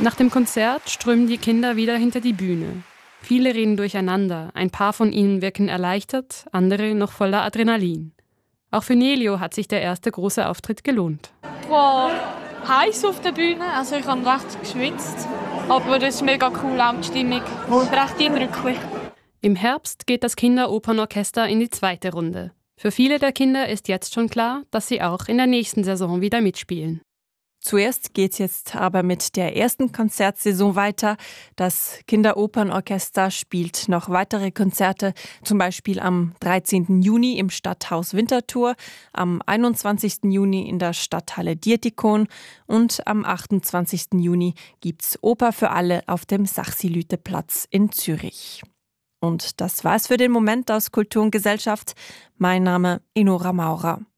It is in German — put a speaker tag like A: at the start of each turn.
A: Nach dem Konzert strömen die Kinder wieder hinter die Bühne. Viele reden durcheinander, ein paar von ihnen wirken erleichtert, andere noch voller Adrenalin. Auch für Nelio hat sich der erste große Auftritt gelohnt.
B: Wow, heiß auf der Bühne, also ich habe recht geschwitzt. Aber das ist mega cool, auch die Stimmung. Recht eindrücklich.
A: Im Herbst geht das Kinderopernorchester in die zweite Runde. Für viele der Kinder ist jetzt schon klar, dass sie auch in der nächsten Saison wieder mitspielen.
C: Zuerst geht's jetzt aber mit der ersten Konzertsaison weiter. Das Kinderopernorchester spielt noch weitere Konzerte, zum Beispiel am 13. Juni im Stadthaus Winterthur, am 21. Juni in der Stadthalle Dietikon und am 28. Juni gibt's Oper für alle auf dem Sachsilüteplatz in Zürich. Und das war's für den Moment aus Kultur und Gesellschaft. Mein Name Inora Maurer.